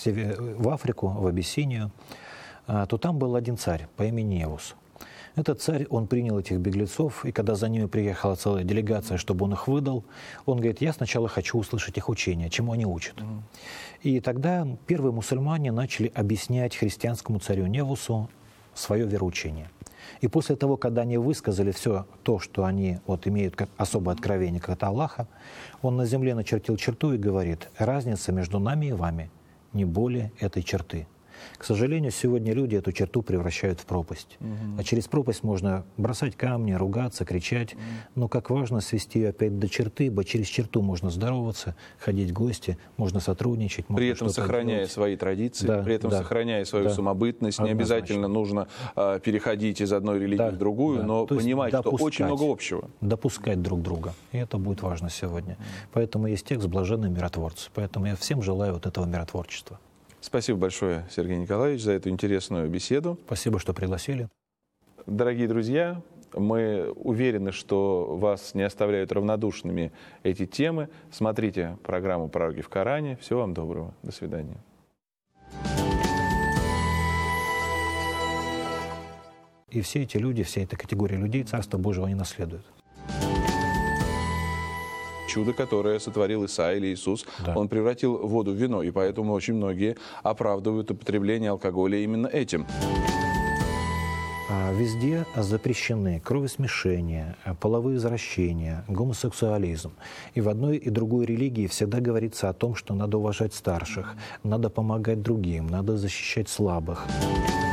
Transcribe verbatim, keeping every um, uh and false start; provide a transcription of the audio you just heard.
в Африку, в Абиссинию, то там был один царь по имени Невус. Этот царь, он принял этих беглецов, и когда за ними приехала целая делегация, чтобы он их выдал, он говорит, я сначала хочу услышать их учения, чему они учат. Mm. И тогда первые мусульмане начали объяснять христианскому царю Невусу свое вероучение. И после того, когда они высказали все то, что они вот, имеют как особое откровение от Аллаха, он на земле начертил черту и говорит, разница между нами и вами не более этой черты. К сожалению, сегодня люди эту черту превращают в пропасть. Угу. А через пропасть можно бросать камни, ругаться, кричать. Угу. Но как важно свести ее опять до черты, ибо через черту можно здороваться, ходить в гости, можно сотрудничать. Можно при этом сохраняя делать. свои традиции, да, при этом да, сохраняя свою да, самобытность. Не обязательно нужно а, переходить из одной религии да, в другую, да. но То понимать, что очень много общего. Допускать друг друга. И это будет важно сегодня. Угу. Поэтому есть текст «Блаженные миротворцы». Поэтому я всем желаю вот этого миротворчества. Спасибо большое, Сергей Николаевич, за эту интересную беседу. Спасибо, что пригласили. Дорогие друзья, мы уверены, что вас не оставляют равнодушными эти темы. Смотрите программу «Пророки в Коране». Всего вам доброго. До свидания. И все эти люди, вся эта категория людей Царства Божьего не наследуют. Чудо, которое сотворил Иса или Иисус, да. Он превратил воду в вино, и поэтому очень многие оправдывают употребление алкоголя именно этим. Везде запрещены кровосмешение, половые извращения, гомосексуализм. И в одной и другой религии всегда говорится о том, что надо уважать старших, надо помогать другим, надо защищать слабых.